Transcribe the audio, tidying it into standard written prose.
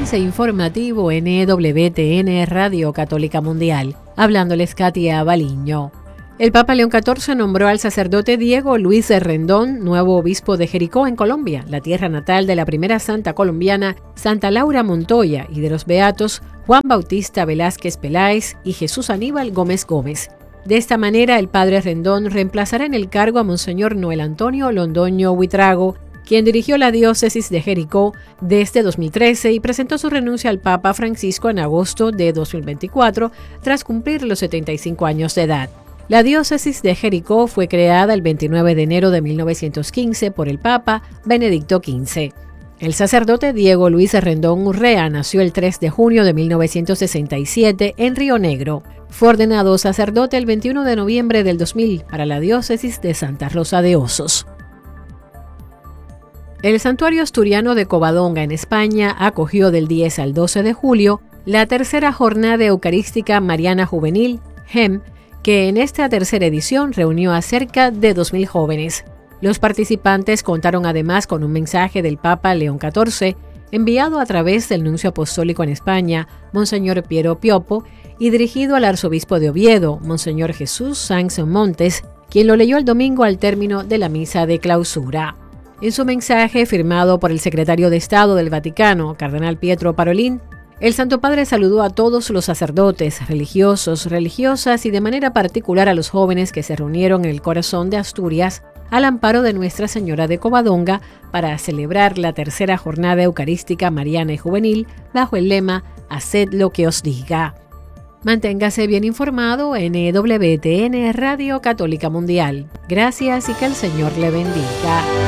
avance informativo NWTN Radio Católica Mundial. Hablándoles Katia Baliño. El Papa León XIV nombró al sacerdote Diego Luis Rendón nuevo obispo de Jericó en Colombia, la tierra natal de la primera santa colombiana, Santa Laura Montoya, y de los beatos Juan Bautista Velázquez Peláez y Jesús Aníbal Gómez Gómez. De esta manera, el padre Rendón reemplazará en el cargo a Monseñor Noel Antonio Londoño Huitrago, quien dirigió la diócesis de Jericó desde 2013 y presentó su renuncia al Papa Francisco en agosto de 2024, tras cumplir los 75 años de edad. La diócesis de Jericó fue creada el 29 de enero de 1915 por el Papa Benedicto XV. El sacerdote Diego Luis Rendón Urrea nació el 3 de junio de 1967 en Río Negro. Fue ordenado sacerdote el 21 de noviembre del 2000 para la diócesis de Santa Rosa de Osos. El santuario asturiano de Covadonga, en España, acogió del 10 al 12 de julio la tercera jornada eucarística mariana juvenil, GEM, que en esta tercera edición reunió a cerca de 2.000 jóvenes. Los participantes contaron además con un mensaje del Papa León XIV, enviado a través del nuncio apostólico en España, Monseñor Piero Piopo, y dirigido al arzobispo de Oviedo, Monseñor Jesús Sanz Montes, quien lo leyó el domingo al término de la misa de clausura. En su mensaje, firmado por el secretario de Estado del Vaticano, Cardenal Pietro Parolin, el Santo Padre saludó a todos los sacerdotes, religiosos, religiosas y de manera particular a los jóvenes que se reunieron en el corazón de Asturias al amparo de Nuestra Señora de Covadonga para celebrar la tercera jornada eucarística mariana y juvenil bajo el lema «Haced lo que os diga». Manténgase bien informado en WTN Radio Católica Mundial. Gracias y que el Señor le bendiga.